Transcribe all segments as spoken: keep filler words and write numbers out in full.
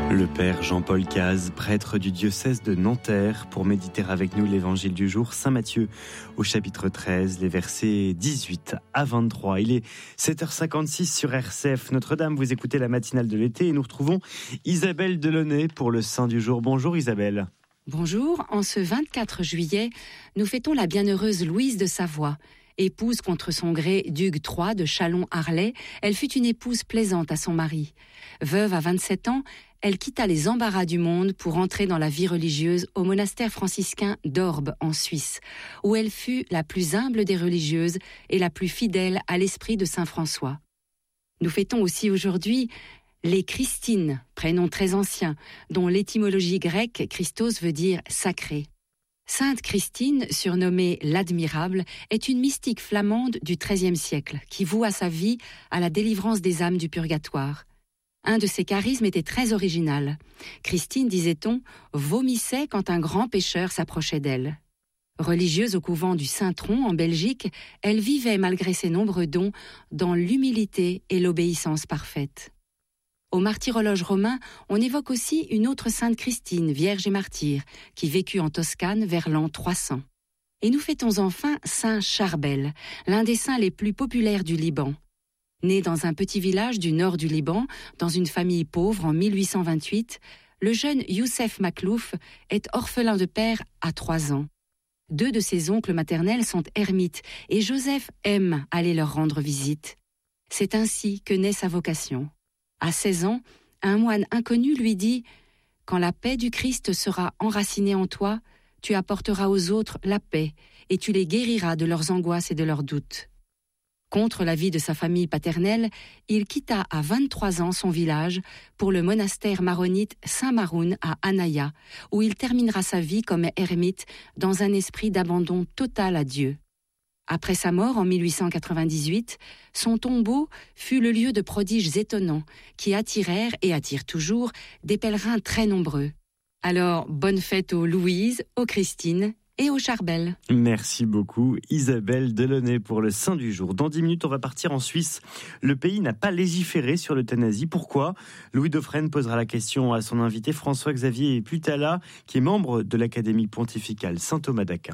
Le père Jean-Paul Cazes, prêtre du diocèse de Nanterre, pour méditer avec nous l'évangile du jour, Saint Matthieu, au chapitre treize, les versets dix-huit à vingt-trois. Il est sept heures cinquante-six sur R C F Notre-Dame. Vous écoutez la matinale de l'été et nous retrouvons Isabelle Delaunay pour le Saint du jour. Bonjour Isabelle. Bonjour, en ce vingt-quatre juillet, nous fêtons la bienheureuse Louise de Savoie. Épouse contre son gré d'Hugues trois de Châlons-Arlay, elle fut une épouse plaisante à son mari. Veuve à vingt-sept ans, elle quitta les embarras du monde pour entrer dans la vie religieuse au monastère franciscain d'Orbe en Suisse, où elle fut la plus humble des religieuses et la plus fidèle à l'esprit de saint François. Nous fêtons aussi aujourd'hui les Christines, prénom très ancien, dont l'étymologie grecque Christos veut dire sacré. Sainte Christine, surnommée l'Admirable, est une mystique flamande du treizième siècle qui voua sa vie à la délivrance des âmes du purgatoire. Un de ses charismes était très original. Christine, disait-on, vomissait quand un grand pécheur s'approchait d'elle. Religieuse au couvent du Saint-Tron en Belgique, elle vivait malgré ses nombreux dons dans l'humilité et l'obéissance parfaite. Au martyrologe romain, on évoque aussi une autre sainte Christine, vierge et martyre, qui vécut en Toscane vers l'an trois cents. Et nous fêtons enfin saint Charbel, l'un des saints les plus populaires du Liban. Né dans un petit village du nord du Liban, dans une famille pauvre en mille huit cent vingt-huit, le jeune Youssef Maklouf est orphelin de père à trois ans. Deux de ses oncles maternels sont ermites et Joseph aime aller leur rendre visite. C'est ainsi que naît sa vocation. À seize ans, un moine inconnu lui dit « Quand la paix du Christ sera enracinée en toi, tu apporteras aux autres la paix et tu les guériras de leurs angoisses et de leurs doutes. » Contre l'avis de sa famille paternelle, il quitta à vingt-trois ans son village pour le monastère maronite Saint-Maroun à Anaya, où il terminera sa vie comme ermite dans un esprit d'abandon total à Dieu. Après sa mort en mille huit cent quatre-vingt-dix-huit, son tombeau fut le lieu de prodiges étonnants qui attirèrent et attirent toujours des pèlerins très nombreux. Alors, bonne fête aux Louise, aux Christine et aux Charbel. Merci beaucoup Isabelle Delaunay pour le Saint du jour. Dans dix minutes, on va partir en Suisse. Le pays n'a pas légiféré sur l'euthanasie. Pourquoi ? Louis Dauphren posera la question à son invité François-Xavier Putala, qui est membre de l'Académie pontificale Saint-Thomas d'Aquin.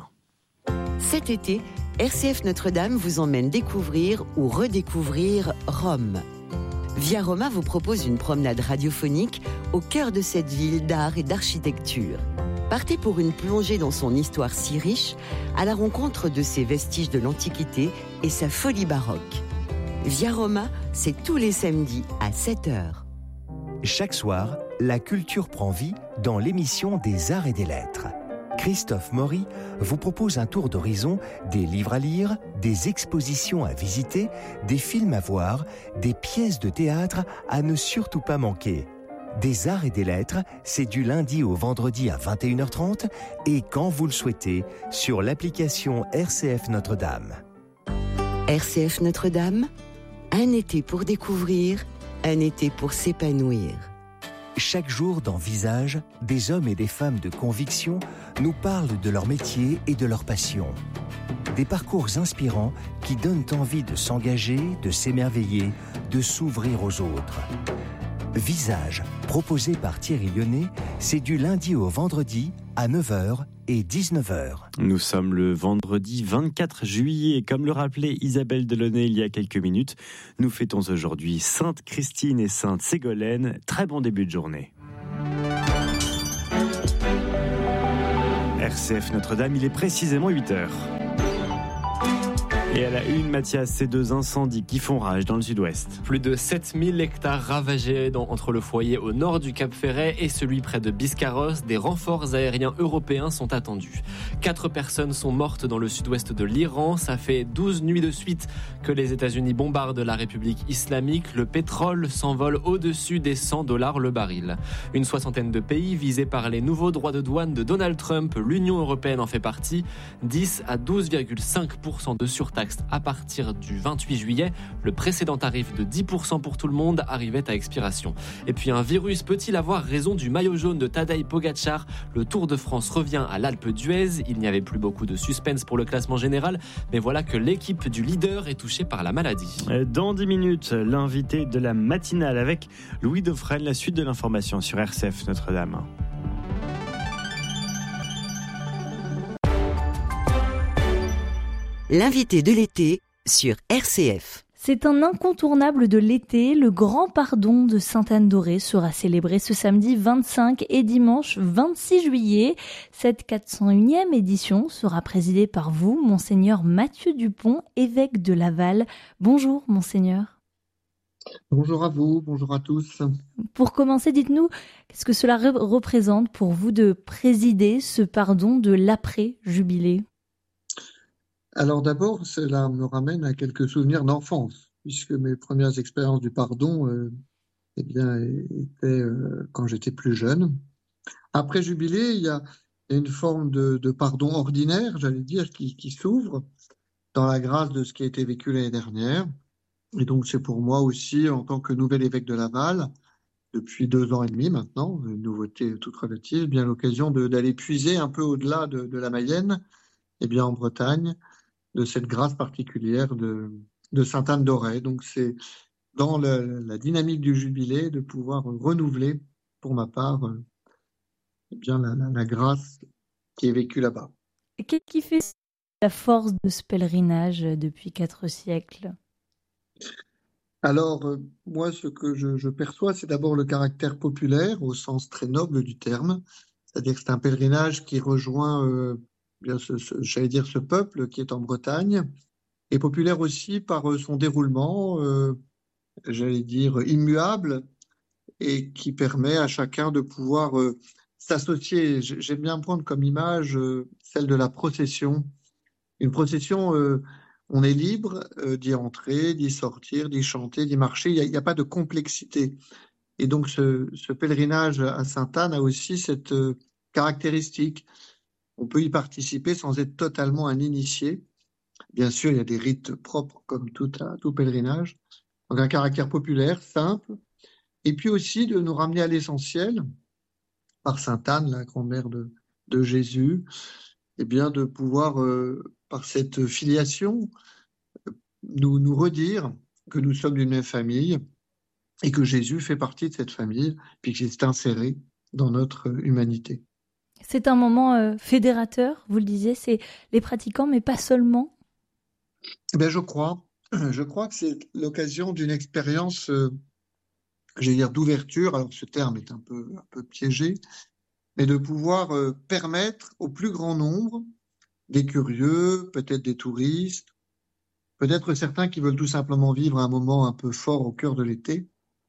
Cet été, R C F Notre-Dame vous emmène découvrir ou redécouvrir Rome. Via Roma vous propose une promenade radiophonique au cœur de cette ville d'art et d'architecture. Partez pour une plongée dans son histoire si riche, à la rencontre de ses vestiges de l'Antiquité et sa folie baroque. Via Roma, c'est tous les samedis à sept heures. Chaque soir, la culture prend vie dans l'émission des Arts et des Lettres. Christophe Maury vous propose un tour d'horizon des livres à lire, des expositions à visiter, des films à voir, des pièces de théâtre à ne surtout pas manquer. Des Arts et des Lettres, c'est du lundi au vendredi à vingt et une heures trente et quand vous le souhaitez, sur l'application R C F Notre-Dame. R C F Notre-Dame, un été pour découvrir, un été pour s'épanouir. Chaque jour dans Visage, des hommes et des femmes de conviction nous parlent de leur métier et de leur passion. Des parcours inspirants qui donnent envie de s'engager, de s'émerveiller, de s'ouvrir aux autres. Visage, proposé par Thierry Lyonnais, c'est du lundi au vendredi à neuf heures et dix-neuf heures. Nous sommes le vendredi vingt-quatre juillet et comme le rappelait Isabelle Delaunay il y a quelques minutes, nous fêtons aujourd'hui Sainte Christine et Sainte Ségolène. Très bon début de journée. R C F Notre-Dame, il est précisément huit heures. Et à la une, Mathias, ces deux incendies qui font rage dans le sud-ouest. Plus de sept mille hectares ravagés dans, entre le foyer au nord du Cap Ferret et celui près de Biscarrosse. Des renforts aériens européens sont attendus. Quatre personnes sont mortes dans le sud-ouest de l'Iran. Ça fait douze nuits de suite que les États-Unis bombardent la République islamique. Le pétrole s'envole au-dessus des cent dollars le baril. Une soixantaine de pays visés par les nouveaux droits de douane de Donald Trump. L'Union européenne en fait partie. dix à douze virgule cinq pour cent de surtaxe taxe à partir du vingt-huit juillet. Le précédent tarif de dix pour cent pour tout le monde arrivait à expiration. Et puis un virus peut-il avoir raison du maillot jaune de Tadej Pogačar ? Le Tour de France revient à l'Alpe d'Huez. Il n'y avait plus beaucoup de suspense pour le classement général, mais voilà que l'équipe du leader est touchée par la maladie. Dans dix minutes, l'invité de la matinale avec Louis Dauphren, la suite de l'information sur R C F Notre-Dame. L'invité de l'été sur R C F. C'est un incontournable de l'été. Le Grand Pardon de Sainte-Anne-d'Auray sera célébré ce samedi vingt-cinq et dimanche vingt-six juillet. Cette quatre cent unième édition sera présidée par vous, Monseigneur Mathieu Dupont, évêque de Laval. Bonjour, Monseigneur. Bonjour à vous, bonjour à tous. Pour commencer, dites-nous, qu'est-ce que cela re- représente pour vous de présider ce pardon de l'après-jubilé ? Alors d'abord, cela me ramène à quelques souvenirs d'enfance, puisque mes premières expériences du pardon euh, eh bien, étaient euh, quand j'étais plus jeune. Après jubilé, il y a une forme de, de pardon ordinaire, j'allais dire, qui, qui s'ouvre dans la grâce de ce qui a été vécu l'année dernière. Et donc c'est pour moi aussi, en tant que nouvel évêque de Laval, depuis deux ans et demi maintenant, une nouveauté toute relative, eh bien l'occasion de, d'aller puiser un peu au-delà de, de la Mayenne, eh bien en Bretagne, de cette grâce particulière de, de Sainte-Anne-d'Auray. Donc c'est dans le, la dynamique du jubilé de pouvoir renouveler, pour ma part, euh, eh bien la, la, la grâce qui est vécue là-bas. Et qu'est-ce qui fait la force de ce pèlerinage depuis quatre siècles ? Alors, euh, moi, ce que je, je perçois, c'est d'abord le caractère populaire, au sens très noble du terme. C'est-à-dire que c'est un pèlerinage qui rejoint... Euh, bien ce, ce, j'allais dire ce peuple qui est en Bretagne, est populaire aussi par son déroulement, euh, j'allais dire immuable, et qui permet à chacun de pouvoir euh, s'associer. J'aime bien prendre comme image euh, celle de la procession. Une procession, euh, on est libre euh, d'y entrer, d'y sortir, d'y chanter, d'y marcher, il n'y a, a pas de complexité. Et donc ce, ce pèlerinage à Sainte-Anne a aussi cette euh, caractéristique. On peut y participer sans être totalement un initié. Bien sûr, il y a des rites propres comme tout, à, tout pèlerinage. Donc un caractère populaire, simple. Et puis aussi de nous ramener à l'essentiel, par Sainte Anne, la grand-mère de, de Jésus, et bien de pouvoir, euh, par cette filiation, nous, nous redire que nous sommes d'une même famille et que Jésus fait partie de cette famille, puis qu'il s'est inséré dans notre humanité. C'est un moment euh, fédérateur, vous le disiez, c'est les pratiquants, mais pas seulement. Eh bien, je crois. Je crois que c'est l'occasion d'une expérience, euh, j'allais dire, d'ouverture. Alors, ce terme est un peu, un peu piégé, mais de pouvoir euh, permettre au plus grand nombre, des curieux, peut-être des touristes, peut-être certains qui veulent tout simplement vivre un moment un peu fort au cœur de l'été,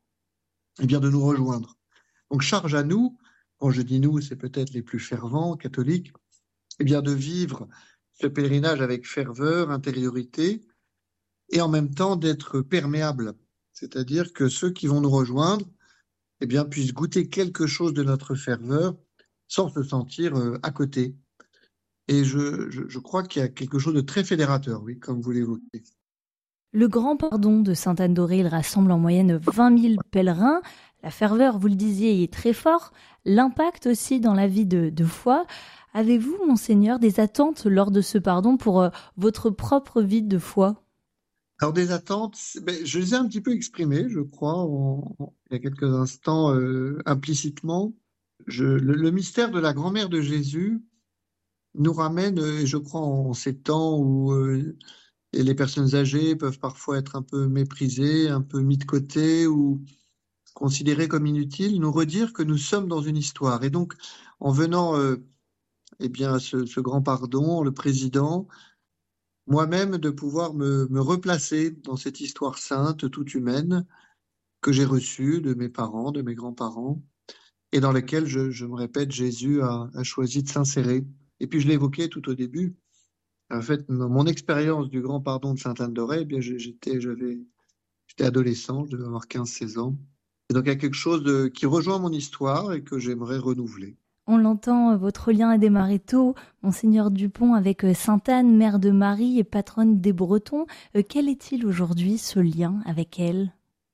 eh bien, de nous rejoindre. Donc, charge à nous. Quand je dis nous, c'est peut-être les plus fervents, catholiques, eh bien de vivre ce pèlerinage avec ferveur, intériorité, et en même temps d'être perméable. C'est-à-dire que ceux qui vont nous rejoindre, eh bien, puissent goûter quelque chose de notre ferveur sans se sentir à côté. Et je, je, je crois qu'il y a quelque chose de très fédérateur, oui, comme vous l'évoquez. Le Grand Pardon de Sainte-Anne-d'Auray, il rassemble en moyenne vingt mille pèlerins. La ferveur, vous le disiez, est très fort. L'impact aussi dans la vie de, de foi. Avez-vous, Monseigneur, des attentes lors de ce pardon pour euh, votre propre vie de foi ? Alors des attentes, ben, je les ai un petit peu exprimées, je crois, en, en, il y a quelques instants, euh, implicitement. Je, le, le mystère de la grand-mère de Jésus nous ramène, euh, je crois, en, en ces temps où euh, les personnes âgées peuvent parfois être un peu méprisées, un peu mis de côté ou considérées comme inutiles, nous redire que nous sommes dans une histoire. Et donc, en venant euh, eh bien, ce, ce grand pardon, le président, moi-même de pouvoir me, me replacer dans cette histoire sainte, toute humaine, que j'ai reçue de mes parents, de mes grands-parents, et dans laquelle, je, je me répète, Jésus a, a choisi de s'insérer. Et puis je l'évoquais tout au début, en fait, mon expérience du grand pardon de Sainte-Anne-d'Auray, eh bien, j'étais, j'avais, j'étais adolescent, je devais avoir quinze seize ans. Et donc il y a quelque chose de, qui rejoint mon histoire et que j'aimerais renouveler. On l'entend, votre lien a démarré tôt, Monseigneur Dupont, avec Sainte-Anne, mère de Marie et patronne des Bretons. Quel est-il aujourd'hui, ce lien avec elle ?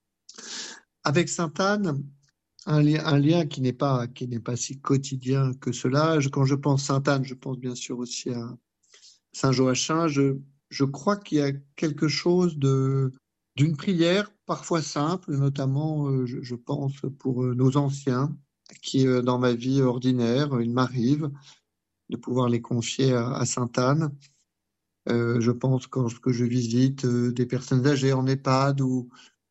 Avec Sainte-Anne, un, li- un lien qui n'est pas, qui n'est pas si quotidien que cela. Je- Quand je pense Sainte-Anne, je pense bien sûr aussi à Saint-Joachim. Je, je crois qu'il y a quelque chose de, d'une prière, parfois simple, notamment, euh, je, je pense, pour euh, nos anciens, qui, euh, dans ma vie ordinaire, il m'arrive de pouvoir les confier à, à Sainte-Anne. Euh, je pense quand lorsque je visite euh, des personnes âgées en EHPAD ou,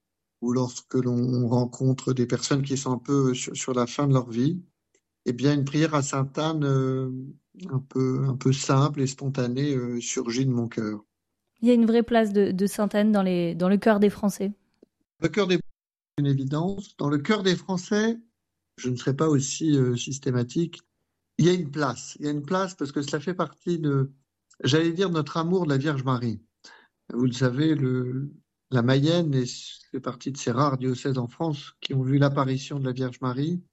ou lorsque l'on rencontre des personnes qui sont un peu sur, sur la fin de leur vie, eh bien, une prière à Sainte-Anne euh, un peu, un peu simple et spontanée euh, surgit de mon cœur. Il y a une vraie place de, de Sainte-Anne dans, les, dans le cœur des Français. Le cœur des c'est une évidence. Dans le cœur des Français, je ne serai pas aussi euh, systématique. Il y a une place. Il y a une place parce que cela fait partie de, j'allais dire, notre amour de la Vierge Marie. Vous le savez, le, la Mayenne est, fait partie de ces rares diocèses en France qui ont vu l'apparition de la Vierge Marie.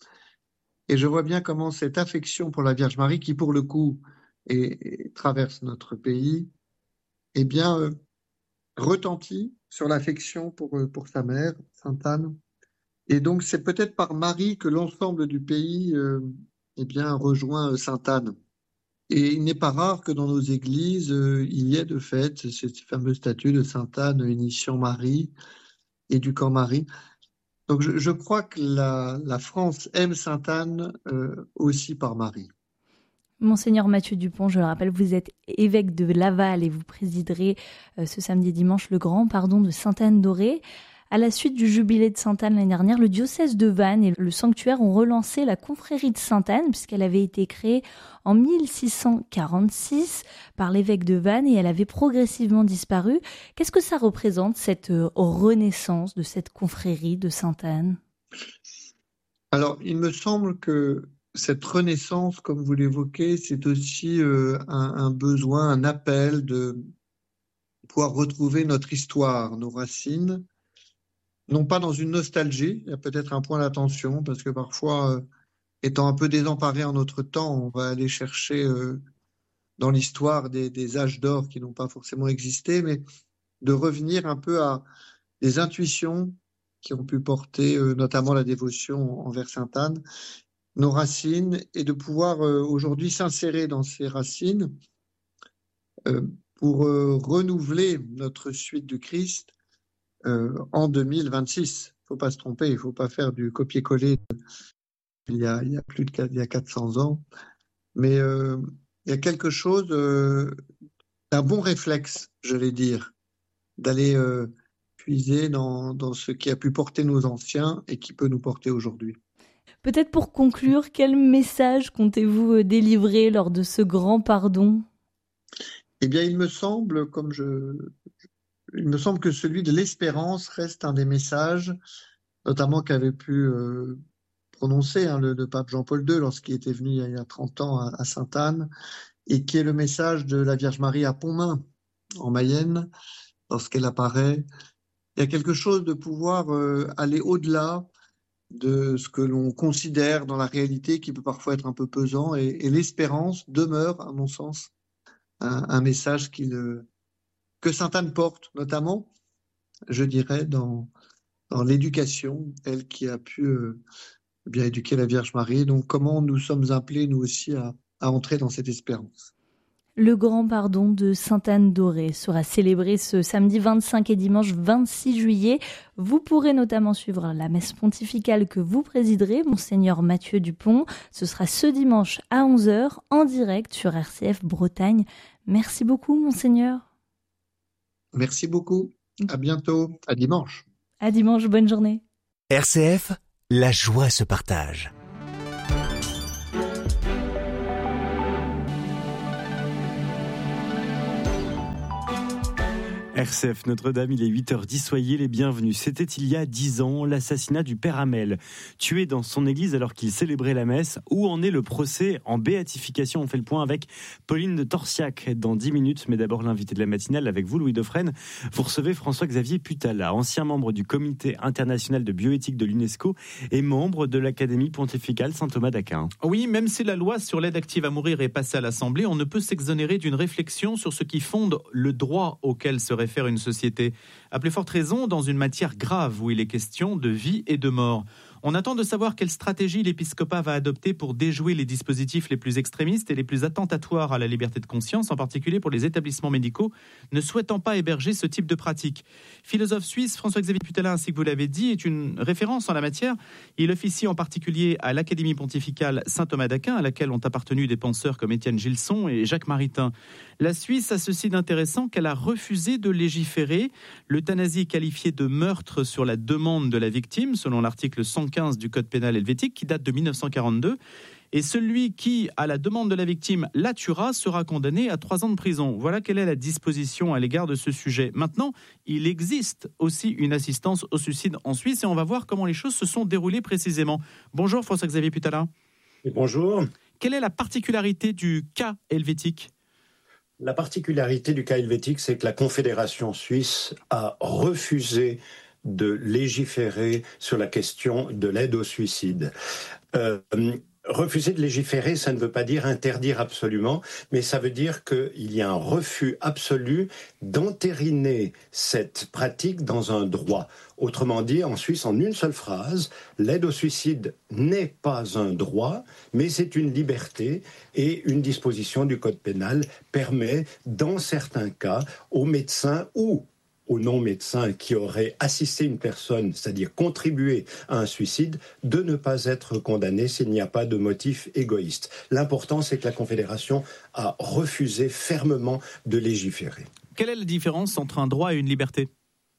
Et je vois bien comment cette affection pour la Vierge Marie, qui pour le coup est- est- traverse notre pays, eh bien, euh, retentit sur l'affection pour, euh, pour sa mère, Sainte Anne. Et donc, c'est peut-être par Marie que l'ensemble du pays euh, eh bien, rejoint euh, Sainte Anne. Et il n'est pas rare que dans nos églises, euh, il y ait de fait cette fameuse statue de Sainte Anne initiant Marie, éduquant Marie. Donc, je, je crois que la, la France aime Sainte Anne euh, aussi par Marie. Monseigneur Mathieu Dupont, je le rappelle, vous êtes évêque de Laval et vous présiderez euh, ce samedi et dimanche le grand pardon de Sainte-Anne-d'Auray. À la suite du jubilé de Sainte-Anne l'année dernière, le diocèse de Vannes et le sanctuaire ont relancé la confrérie de Sainte-Anne puisqu'elle avait été créée en mille six cent quarante-six par l'évêque de Vannes et elle avait progressivement disparu. Qu'est-ce que ça représente, cette euh, renaissance de cette confrérie de Sainte-Anne ? Alors, il me semble que cette renaissance, comme vous l'évoquez, c'est aussi euh, un, un besoin, un appel de pouvoir retrouver notre histoire, nos racines, non pas dans une nostalgie, il y a peut-être un point d'attention, parce que parfois, euh, étant un peu désemparé en notre temps, on va aller chercher euh, dans l'histoire des, des âges d'or qui n'ont pas forcément existé, mais de revenir un peu à des intuitions qui ont pu porter euh, notamment la dévotion envers Sainte Anne, nos racines, et de pouvoir euh, aujourd'hui s'insérer dans ces racines euh, pour euh, renouveler notre suite du Christ euh, en deux mille vingt-six. Il ne faut pas se tromper, il ne faut pas faire du copier-coller il y a, il y a plus de il y a quatre cents ans, mais euh, il y a quelque chose euh, d'un bon réflexe, je vais dire, d'aller euh, puiser dans, dans ce qui a pu porter nos anciens et qui peut nous porter aujourd'hui. Peut-être pour conclure, quel message comptez-vous délivrer lors de ce grand pardon ? Eh bien, il me semble, comme je, il me semble que celui de l'espérance reste un des messages, notamment qu'avait pu euh, prononcer hein, le, le pape Jean-Paul deux lorsqu'il était venu il y a, il y a trente ans à, à Sainte-Anne, et qui est le message de la Vierge Marie à Pontmain, en Mayenne, lorsqu'elle apparaît. Il y a quelque chose de pouvoir euh, aller au-delà de ce que l'on considère dans la réalité qui peut parfois être un peu pesant, et, et l'espérance demeure, à mon sens, un, un message qu'il, que Sainte Anne porte, notamment, je dirais, dans, dans l'éducation, elle qui a pu euh, bien éduquer la Vierge Marie. Donc, comment nous sommes appelés, nous aussi, à, à entrer dans cette espérance. Le grand pardon de Sainte-Anne-d'Auray sera célébré ce samedi vingt-cinq et dimanche vingt-six juillet. Vous pourrez notamment suivre la messe pontificale que vous présiderez, Monseigneur Mathieu Dupont. Ce sera ce dimanche à onze heures en direct sur R C F Bretagne. Merci beaucoup, Monseigneur. Merci beaucoup. À bientôt. À dimanche. À dimanche. Bonne journée. R C F, la joie se partage. R C F Notre-Dame, il est huit heures dix, soyez les bienvenus. C'était il y a dix ans, l'assassinat du père Hamel, tué dans son église alors qu'il célébrait la messe. Où en est le procès en béatification? On fait le point avec Pauline de Torsiac dans dix minutes, mais d'abord l'invité de la matinale avec vous, Louis Dauphren. Vous recevez François-Xavier Putala, ancien membre du comité international de bioéthique de l'UNESCO et membre de l'Académie pontificale Saint-Thomas d'Aquin. Oui, même si la loi sur l'aide active à mourir est passée à l'Assemblée, on ne peut s'exonérer d'une réflexion sur ce qui fonde le droit auquel se réfère une société. À plus forte raison, dans une matière grave où il est question de vie et de mort. On attend de savoir quelle stratégie l'épiscopat va adopter pour déjouer les dispositifs les plus extrémistes et les plus attentatoires à la liberté de conscience, en particulier pour les établissements médicaux ne souhaitant pas héberger ce type de pratique. Philosophe suisse, François-Xavier Putala, ainsi que vous l'avez dit, est une référence en la matière. Il officie en particulier à l'Académie pontificale Saint-Thomas d'Aquin, à laquelle ont appartenu des penseurs comme Étienne Gilson et Jacques Maritain. La Suisse a ceci d'intéressant qu'elle a refusé de légiférer. L'euthanasie est qualifiée de meurtre sur la demande de la victime, selon l'article cent quinze du Code pénal helvétique, qui date de mille neuf cent quarante-deux. Et celui qui, à la demande de la victime, la tuera sera condamné à trois ans de prison. Voilà quelle est la disposition à l'égard de ce sujet. Maintenant, il existe aussi une assistance au suicide en Suisse et on va voir comment les choses se sont déroulées précisément. Bonjour François-Xavier Putala. Et bonjour. Quelle est la particularité du cas helvétique ? La particularité du cas helvétique, c'est que la Confédération suisse a refusé de légiférer sur la question de l'aide au suicide. Euh, refuser de légiférer, ça ne veut pas dire interdire absolument, mais ça veut dire qu'il y a un refus absolu d'entériner cette pratique dans un droit. Autrement dit, en Suisse, en une seule phrase, l'aide au suicide n'est pas un droit, mais c'est une liberté et une disposition du Code pénal permet, dans certains cas, aux médecins ou aux non-médecins qui auraient assisté une personne, c'est-à-dire contribué à un suicide, de ne pas être condamnés s'il n'y a pas de motif égoïste. L'important, c'est que la Confédération a refusé fermement de légiférer. Quelle est la différence entre un droit et une liberté ?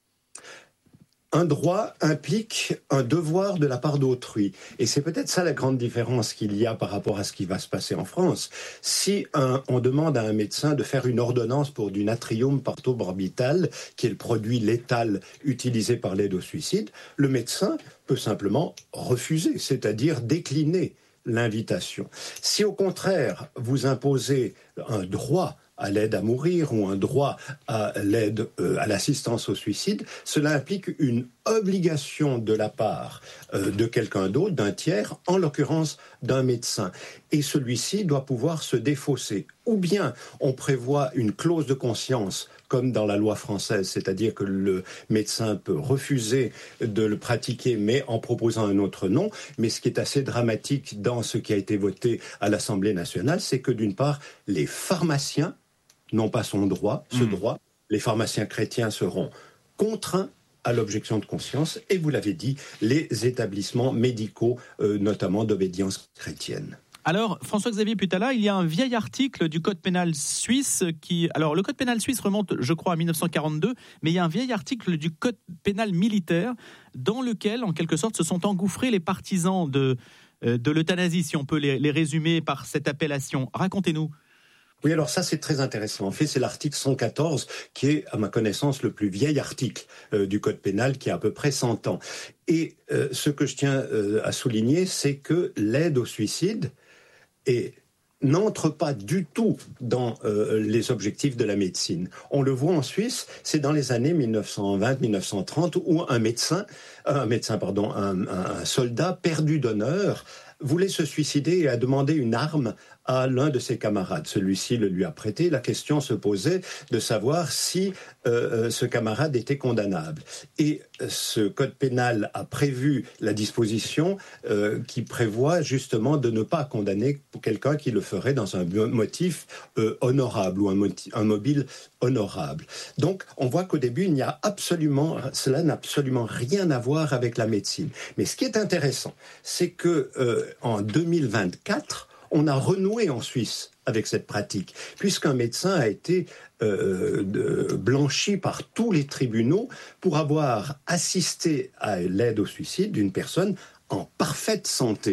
Un droit implique un devoir de la part d'autrui. Et c'est peut-être ça la grande différence qu'il y a par rapport à ce qui va se passer en France. Si un, on demande à un médecin de faire une ordonnance pour du natrium partobarbital, qui est le produit létal utilisé par l'aide au suicide, le médecin peut simplement refuser, c'est-à-dire décliner l'invitation. Si au contraire, vous imposez un droit à l'aide à mourir ou un droit à l'aide euh, à l'assistance au suicide, cela implique une obligation de la part euh, de quelqu'un d'autre, d'un tiers, en l'occurrence d'un médecin. Et celui-ci doit pouvoir se défausser. Ou bien on prévoit une clause de conscience, comme dans la loi française, c'est-à-dire que le médecin peut refuser de le pratiquer, mais en proposant un autre nom. Mais ce qui est assez dramatique dans ce qui a été voté à l'Assemblée nationale, c'est que d'une part, les pharmaciens n'ont pas son droit, ce mmh. droit. Les pharmaciens chrétiens seront contraints à l'objection de conscience et, vous l'avez dit, les établissements médicaux, euh, notamment d'obédience chrétienne. Alors, François-Xavier Putala, il y a un vieil article du Code pénal suisse qui... Alors, le Code pénal suisse remonte, je crois, à mille neuf cent quarante-deux, mais il y a un vieil article du Code pénal militaire dans lequel, en quelque sorte, se sont engouffrés les partisans de, euh, de l'euthanasie, si on peut les, les résumer par cette appellation. Racontez-nous. Oui, alors ça, c'est très intéressant. En fait, c'est l'article cent quatorze qui est, à ma connaissance, le plus vieil article euh, du Code pénal qui a à peu près cent ans. Et euh, ce que je tiens euh, à souligner, c'est que l'aide au suicide est... n'entre pas du tout dans euh, les objectifs de la médecine. On le voit en Suisse, c'est dans les années mille neuf cent vingt mille neuf cent trente où un médecin, un médecin, pardon, un, un soldat perdu d'honneur voulait se suicider et a demandé une arme à l'un de ses camarades. Celui-ci le lui a prêté. La question se posait de savoir si euh, ce camarade était condamnable. Et ce code pénal a prévu la disposition euh, qui prévoit justement de ne pas condamner pour quelqu'un qui le ferait dans un motif euh, honorable ou un, motif, un mobile honorable. Donc, on voit qu'au début, il n'y a absolument, cela n'a absolument rien à voir avec la médecine. Mais ce qui est intéressant, c'est que euh, en deux mille vingt-quatre, on a renoué en Suisse avec cette pratique, puisqu'un médecin a été euh, de, blanchi par tous les tribunaux pour avoir assisté à l'aide au suicide d'une personne en parfaite santé.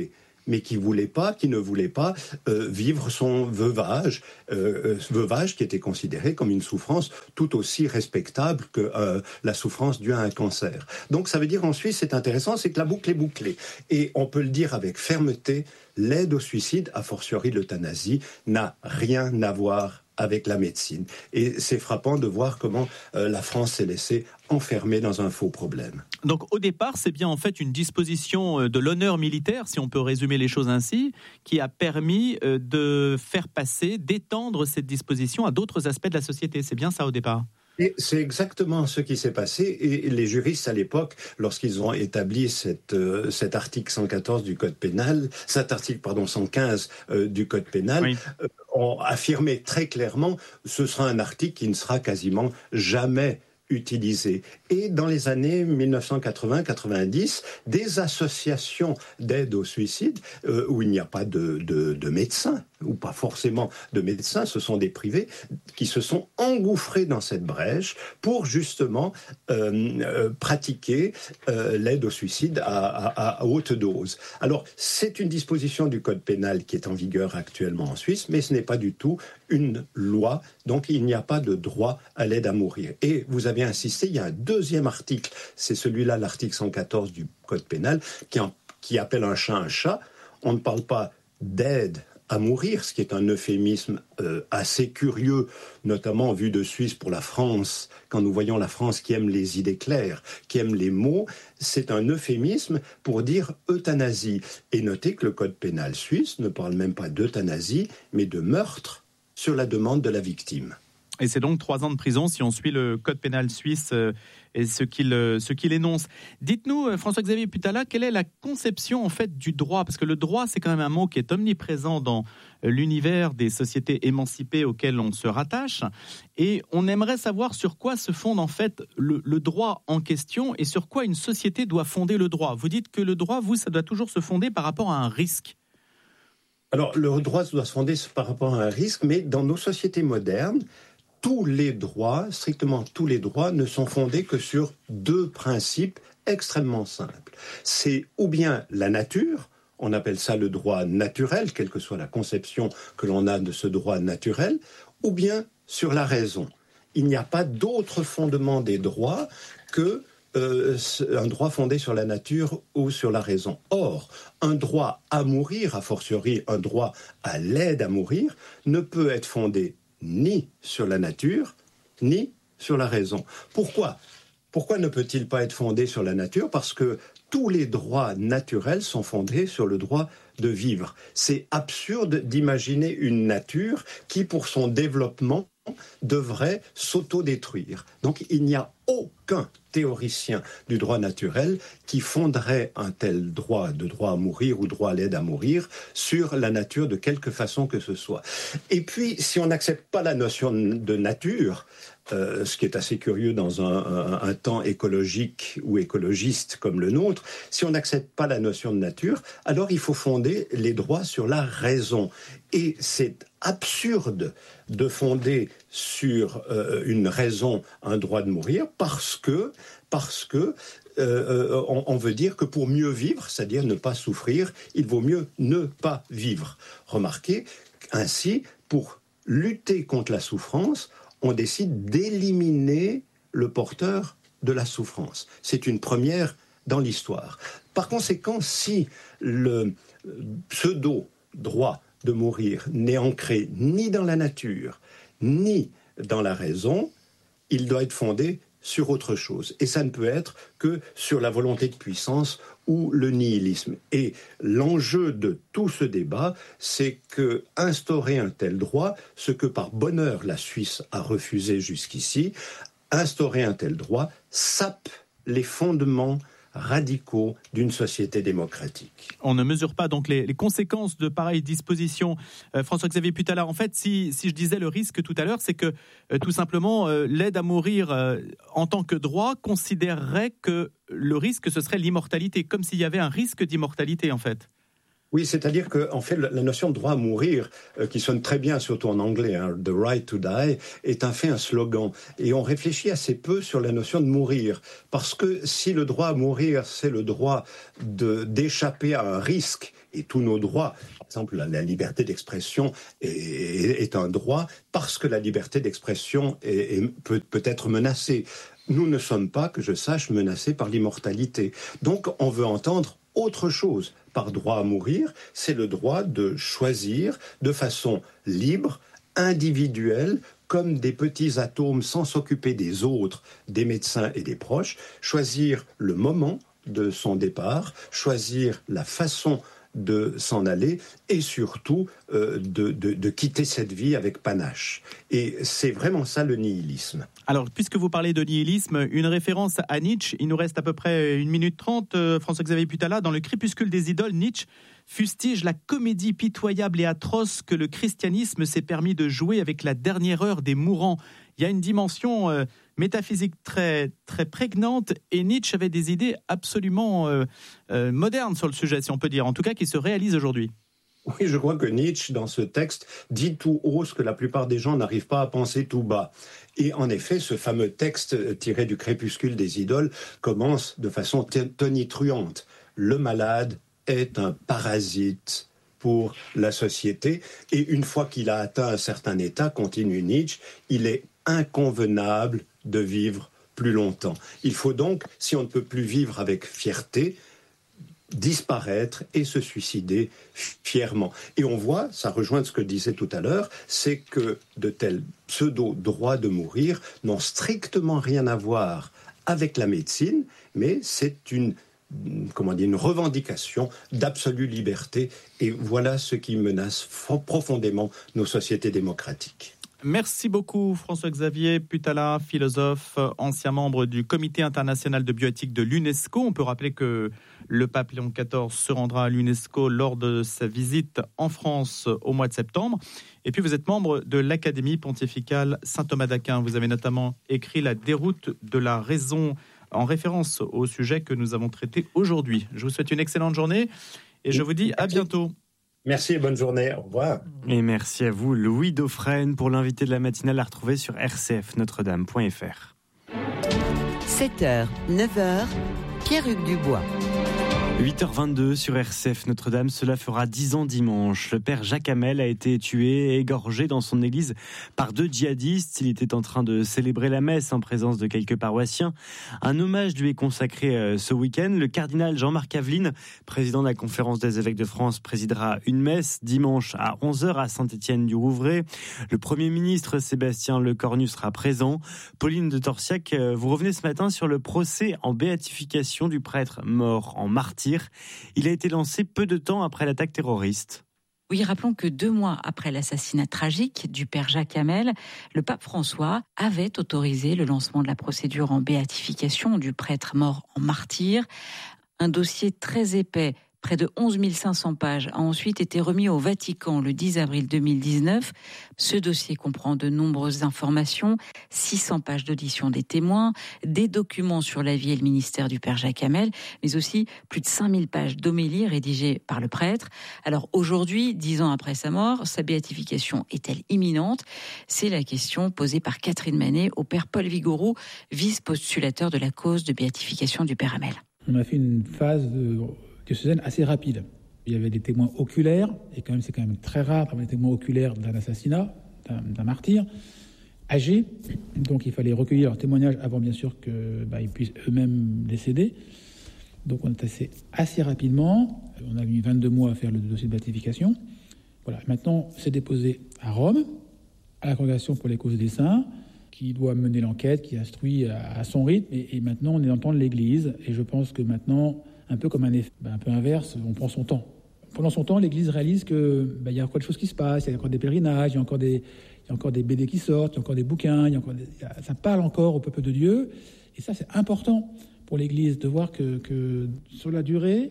mais qui voulait pas, qui ne voulait pas euh, vivre son veuvage, euh, veuvage qui était considéré comme une souffrance tout aussi respectable que euh, la souffrance due à un cancer. Donc ça veut dire en Suisse, c'est intéressant, c'est que la boucle est bouclée. Et on peut le dire avec fermeté, l'aide au suicide, a fortiori l'euthanasie, n'a rien à voir avec la médecine. Et c'est frappant de voir comment euh, la France s'est laissée enfermer dans un faux problème. Donc au départ, c'est bien en fait une disposition de l'honneur militaire, si on peut résumer les choses ainsi, qui a permis de faire passer, d'étendre cette disposition à d'autres aspects de la société. C'est bien ça au départ ? Et c'est exactement ce qui s'est passé. Et les juristes à l'époque, lorsqu'ils ont établi cette, euh, cet article cent quatorze du Code pénal, cet article pardon cent quinze euh, du Code pénal, oui. euh, ont affirmé très clairement, ce sera un article qui ne sera quasiment jamais utilisé. Et dans les années dix-neuf cent quatre-vingts quatre-vingt-dix, des associations d'aide au suicide, euh, où il n'y a pas de, de, de médecins, ou pas forcément de médecins, ce sont des privés, qui se sont engouffrés dans cette brèche pour justement euh, euh, pratiquer euh, l'aide au suicide à, à, à haute dose. Alors, c'est une disposition du Code pénal qui est en vigueur actuellement en Suisse, mais ce n'est pas du tout une loi, donc il n'y a pas de droit à l'aide à mourir. Et vous avez insisté, il y a un deuxième article, c'est celui-là, l'article cent quatorze du Code pénal, qui, en, qui appelle un chat un chat. On ne parle pas d'aide à mourir, ce qui est un euphémisme euh, assez curieux, notamment vu de Suisse pour la France, quand nous voyons la France qui aime les idées claires, qui aime les mots, c'est un euphémisme pour dire euthanasie. Et notez que le Code pénal suisse ne parle même pas d'euthanasie, mais de meurtre sur la demande de la victime. Et c'est donc trois ans de prison si on suit le Code pénal suisse euh, et ce qu'il, euh, ce qu'il énonce. Dites-nous, euh, François-Xavier Putala, quelle est la conception en fait du droit ? Parce que le droit, c'est quand même un mot qui est omniprésent dans euh, l'univers des sociétés émancipées auxquelles on se rattache. Et on aimerait savoir sur quoi se fonde en fait le, le droit en question et sur quoi une société doit fonder le droit. Vous dites que le droit, vous, ça doit toujours se fonder par rapport à un risque. Alors, le droit doit se fonder par rapport à un risque, mais dans nos sociétés modernes, tous les droits, strictement tous les droits, ne sont fondés que sur deux principes extrêmement simples. C'est ou bien la nature, on appelle ça le droit naturel, quelle que soit la conception que l'on a de ce droit naturel, ou bien sur la raison. Il n'y a pas d'autre fondement des droits que euh, un droit fondé sur la nature ou sur la raison. Or, un droit à mourir, a fortiori un droit à l'aide à mourir, ne peut être fondé ni sur la nature, ni sur la raison. Pourquoi ? Pourquoi ne peut-il pas être fondé sur la nature ? Parce que tous les droits naturels sont fondés sur le droit de vivre. C'est absurde d'imaginer une nature qui, pour son développement, devrait s'autodétruire. Donc il n'y a aucun théoricien du droit naturel qui fonderait un tel droit de droit à mourir ou droit à l'aide à mourir sur la nature de quelque façon que ce soit. Et puis, si on n'accepte pas la notion de nature, euh, ce qui est assez curieux dans un, un, un temps écologique ou écologiste comme le nôtre, si on n'accepte pas la notion de nature, alors il faut fonder les droits sur la raison. Et c'est absurde de fonder sur euh, une raison un droit de mourir parce que, parce que euh, on, on veut dire que pour mieux vivre, c'est-à-dire ne pas souffrir, il vaut mieux ne pas vivre. Remarquez, ainsi, pour lutter contre la souffrance, on décide d'éliminer le porteur de la souffrance. C'est une première dans l'histoire. Par conséquent, si le pseudo-droit de mourir n'est ancré ni dans la nature, ni dans la raison, il doit être fondé sur autre chose. Et ça ne peut être que sur la volonté de puissance ou le nihilisme. Et l'enjeu de tout ce débat, c'est que instaurer un tel droit, ce que par bonheur la Suisse a refusé jusqu'ici, instaurer un tel droit sape les fondements radicaux d'une société démocratique. On ne mesure pas donc les, les conséquences de pareilles dispositions. Euh, François-Xavier Putala, en fait, si, si je disais le risque tout à l'heure, c'est que euh, tout simplement euh, l'aide à mourir euh, en tant que droit considérerait que le risque, ce serait l'immortalité, comme s'il y avait un risque d'immortalité, en fait. Oui, c'est-à-dire que en fait, la notion de droit à mourir, euh, qui sonne très bien, surtout en anglais, hein, « the right to die », est en fait un slogan. Et on réfléchit assez peu sur la notion de mourir. Parce que si le droit à mourir, c'est le droit de, d'échapper à un risque et tous nos droits. Par exemple, la, la liberté d'expression est, est, est un droit parce que la liberté d'expression est, est, peut, peut être menacée. Nous ne sommes pas, que je sache, menacés par l'immortalité. Donc, on veut entendre autre chose par droit à mourir, c'est le droit de choisir de façon libre, individuelle, comme des petits atomes sans s'occuper des autres, des médecins et des proches, choisir le moment de son départ, choisir la façon de s'en aller et surtout euh, de, de, de quitter cette vie avec panache. Et c'est vraiment ça le nihilisme. Alors, puisque vous parlez de nihilisme, une référence à Nietzsche, il nous reste à peu près une minute trente, euh, François-Xavier Putala, dans le Crépuscule des idoles, Nietzsche fustige la comédie pitoyable et atroce que le christianisme s'est permis de jouer avec la dernière heure des mourants. Il y a une dimension euh, métaphysique très, très prégnante et Nietzsche avait des idées absolument euh, euh, modernes sur le sujet, si on peut dire, en tout cas qui se réalisent aujourd'hui. Oui, je crois que Nietzsche, dans ce texte, dit tout haut ce que la plupart des gens n'arrivent pas à penser tout bas. Et en effet, ce fameux texte tiré du Crépuscule des idoles commence de façon tonitruante. Le malade est un parasite pour la société. Et une fois qu'il a atteint un certain état, continue Nietzsche, il est inconvenable de vivre plus longtemps. Il faut donc, si on ne peut plus vivre avec fierté, disparaître et se suicider fièrement. Et on voit, ça rejoint ce que je disais tout à l'heure, c'est que de tels pseudo-droits de mourir n'ont strictement rien à voir avec la médecine, mais c'est une comment dire, une revendication d'absolue liberté. Et voilà ce qui menace profondément nos sociétés démocratiques. Merci beaucoup François-Xavier Putala, philosophe, ancien membre du Comité international de bioéthique de l'UNESCO. On peut rappeler que le pape Léon quatorze se rendra à l'UNESCO lors de sa visite en France au mois de septembre. Et puis vous êtes membre de l'Académie pontificale Saint-Thomas d'Aquin. Vous avez notamment écrit La déroute de la raison en référence au sujet que nous avons traité aujourd'hui. Je vous souhaite une excellente journée et je vous dis à bientôt. Merci et bonne journée. Au revoir. Et merci à vous, Louis Dauphren, pour l'invité de la matinale à retrouver sur r c f notre dame point f r. sept heures, neuf heures, Pierre-Hugues Dubois. huit heures vingt-deux sur R C F Notre-Dame, cela fera dix ans dimanche. Le père Jacques Hamel a été tué et égorgé dans son église par deux djihadistes. Il était en train de célébrer la messe en présence de quelques paroissiens. Un hommage lui est consacré ce week-end. Le cardinal Jean-Marc Aveline, président de la Conférence des évêques de France, présidera une messe dimanche à onze heures à Saint-Étienne-du-Rouvray. Le Premier ministre Sébastien Lecornu sera présent. Pauline de Torsiac, vous revenez ce matin sur le procès en béatification du prêtre mort en martyre. Il a été lancé peu de temps après l'attaque terroriste. Oui, rappelons que deux mois après l'assassinat tragique du père Jacques Hamel, le pape François avait autorisé le lancement de la procédure en béatification du prêtre mort en martyre. Un dossier très épais, près de onze mille cinq cents pages, a ensuite été remis au Vatican le dix avril deux mille dix-neuf. Ce dossier comprend de nombreuses informations, six cents pages d'audition des témoins, des documents sur la vie et le ministère du père Jacques Hamel, mais aussi plus de cinq mille pages d'homélies rédigées par le prêtre. Alors aujourd'hui, dix ans après sa mort, sa béatification est-elle imminente ? C'est la question posée par Catherine Manet au père Paul Vigouroux, vice-postulateur de la cause de béatification du père Hamel. On a fait une phase de diocésaine assez rapide. Il y avait des témoins oculaires, et quand même c'est quand même très rare d'avoir des témoins oculaires d'un assassinat, d'un, d'un martyr, âgés. Donc il fallait recueillir leurs témoignages avant bien sûr qu'ils bah, puissent eux-mêmes décéder. Donc on est assez, assez rapidement. On a mis vingt-deux mois à faire le dossier de béatification. Voilà. Maintenant, c'est déposé à Rome, à la Congrégation pour les causes des saints, qui doit mener l'enquête, qui instruit à, à son rythme. Et, et maintenant, on est dans le temps de l'Église. Et je pense que maintenant, un peu comme un effet ben, un peu inverse, on prend son temps. Pendant son temps, l'Église réalise qu'il ben, y a encore des choses qui se passent, il y a encore des pèlerinages, il y a encore des, il y a encore des B D qui sortent, il y a encore des bouquins, il y a encore des, il y a, ça parle encore au peuple de Dieu. Et ça, c'est important pour l'Église de voir que, que sur la durée,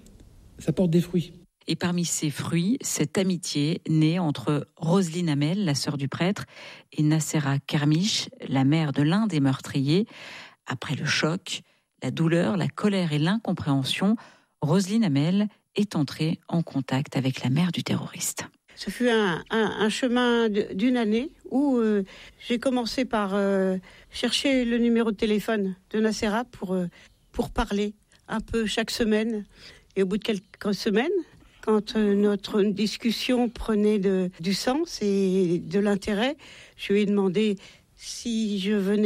ça porte des fruits. Et parmi ces fruits, cette amitié née entre Roselyne Hamel, la sœur du prêtre, et Nacera Kermiche, la mère de l'un des meurtriers. Après le choc, la douleur, la colère et l'incompréhension, Roselyne Hamel est entrée en contact avec la mère du terroriste. Ce fut un, un, un chemin d'une année où euh, j'ai commencé par euh, chercher le numéro de téléphone de Nacera pour, euh, pour parler un peu chaque semaine. Et au bout de quelques semaines, Quand euh, notre discussion prenait de, du sens et de l'intérêt, je lui ai demandé si je venais